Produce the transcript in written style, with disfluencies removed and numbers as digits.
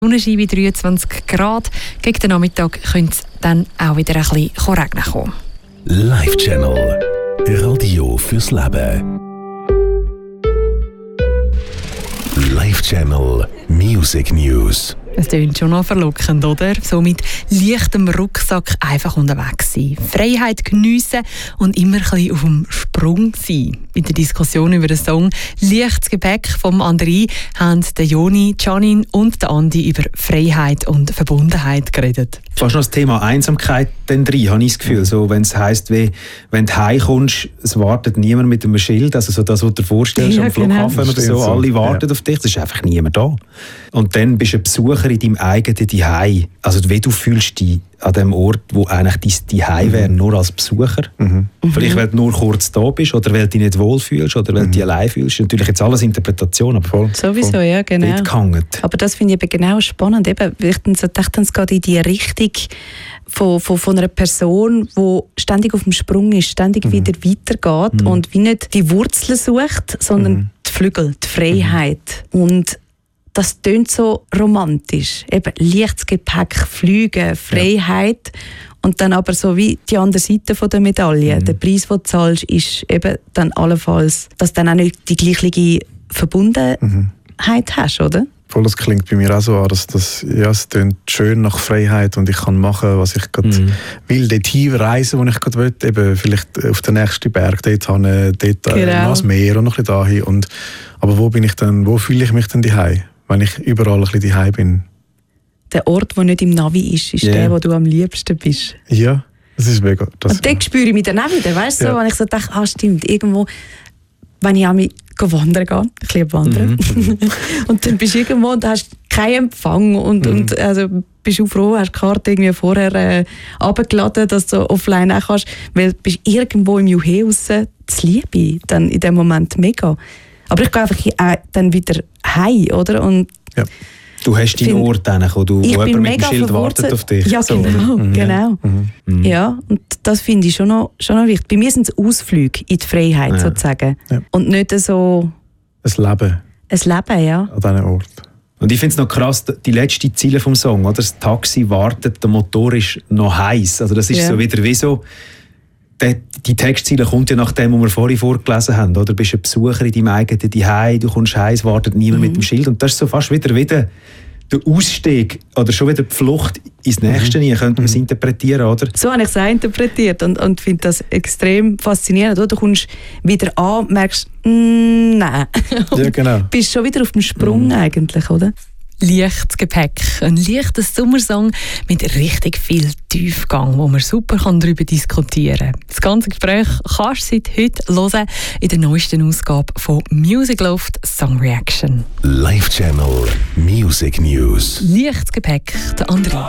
Sonnenschein 23 Grad. Gegen den Nachmittag könnte es dann auch wieder ein bisschen regnen kommen. Live Channel. Radio fürs Leben. Live Channel Music News. Es klingt schon noch verlockend, oder? So mit leichtem Rucksack einfach unterwegs sein. Freiheit geniessen und immer ein bisschen auf dem Sprung sein. In der Diskussion über den Song «Leichtes Gepäck» vom André haben der Joni, Janine und der Andi über Freiheit und Verbundenheit geredet. Fast noch das Thema Einsamkeit dann drin, habe ich das Gefühl. So, wenn es heisst, wie, wenn du heimkommst, es wartet niemand mit einem Schild. Also so das, was du dir vorstellst, am Flughafen oder so, alle warten auf dich, es ist einfach niemand da. Und dann bist du ein Besucher in deinem eigenen Zuhause. Also wie du fühlst dich an dem Ort, wo eigentlich dein Zuhause wäre, nur als Besucher. Vielleicht, weil du nur kurz da bist oder weil du dich nicht wohlfühlst oder weil du dich allein fühlst. Natürlich jetzt alles Interpretation, aber voll. Sowieso, ja, genau. Aber das finde ich eben genau spannend. Eben, ich dachte, es geht in die Richtung von einer Person, die ständig auf dem Sprung ist, ständig wieder weitergeht und wie nicht die Wurzeln sucht, sondern die Flügel, die Freiheit. Und das tönt so romantisch. Eben leichtes Gepäck, Fliegen, Freiheit. Und dann aber so wie die andere Seite der Medaille. Der Preis, den du zahlst, ist eben dann allenfalls, dass du dann auch nicht die gleiche Verbundenheit hast, oder? Voll, das klingt bei mir auch so an, dass es tönt schön nach Freiheit und ich kann machen, was ich gerade will, dorthin reisen, wo ich gerade will, eben vielleicht auf den nächsten Berg, dort ans Meer und noch ein bisschen dahin. Aber wo fühle ich mich denn daheim, wenn ich überall ein bisschen daheim bin? Der Ort, der nicht im Navi ist der, wo du am liebsten bist. Ja, das ist mega. Und dann spüre ich mich dann auch wieder, weißt du, wenn ich so denke, stimmt, irgendwo, wenn ich auch wandern gehe, ich liebe Wandern, und dann bist du irgendwo und hast keinen Empfang und also bist du froh, hast die Karte irgendwie vorher runtergeladen, dass du offline auch kannst, weil du bist irgendwo im Juhe raus, das liebe ich dann in dem Moment mega. Aber ich gehe einfach dann wieder heim, oder? Und du hast deinen Ort, wo jemand mit dem Schild wartet auf dich. Ja, genau. Ja, und das finde ich schon noch wichtig. Bei mir sind es Ausflüge in die Freiheit, sozusagen. Ja. Und nicht so... Ein Leben. Ein Leben, ja. An diesem Ort. Und ich finde es noch krass, die letzte Ziele vom Song, oder? Das Taxi wartet, der Motor ist noch heiß. Also das ist so wieder wie so... Die Textziele kommt ja nach dem, was wir vorhin vorgelesen haben. Oder? Du bist ein Besucher in deinem eigenen Zuhause, du kommst heim, es wartet niemand mit dem Schild. Und das ist so fast wieder der Ausstieg oder schon wieder die Flucht ins Nächste. Könnte man es interpretieren, oder? So habe ich es auch interpretiert und finde das extrem faszinierend. Oder? Du kommst wieder an, merkst, nein. Ja, genau. Bist schon wieder auf dem Sprung eigentlich, oder? Leichtes Gepäck. Ein leichter Sommersong mit richtig viel Tiefgang, wo man super darüber diskutieren kann. Das ganze Gespräch kannst du seit heute hören in der neuesten Ausgabe von Music Loft Song Reaction. Live Channel Music News. Leichtes Gepäck, der André.